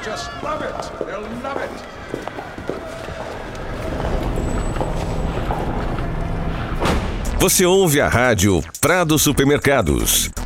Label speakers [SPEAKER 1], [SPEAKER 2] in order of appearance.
[SPEAKER 1] just love it. They'll love it.
[SPEAKER 2] Você ouve a rádio Prado Supermercados.